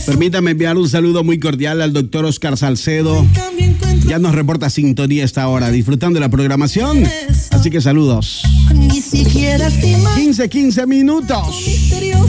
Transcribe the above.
Permítame enviar un saludo muy cordial al doctor Oscar Salcedo. Ya nos reporta sintonía a esta hora, disfrutando de la programación. Así que saludos. 15 minutos.